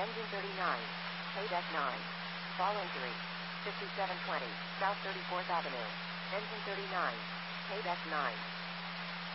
Engine 39. Paydeck 9. Fall injury. 5720 South 34th Avenue. Engine 39. Paydeck 9.